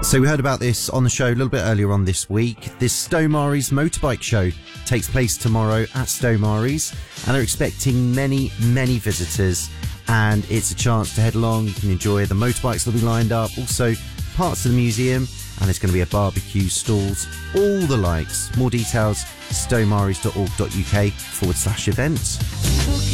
So we heard about this on the show a little bit earlier on this week. This Stow-Marie's motorbike show takes place tomorrow at Stow-Marie's, and they're expecting many, many visitors, and it's a chance to head along. You can enjoy the motorbikes that'll be lined up, also parts of the museum, and there's going to be a barbecue, stalls, all the likes. More details, stowmaries.org.uk/events.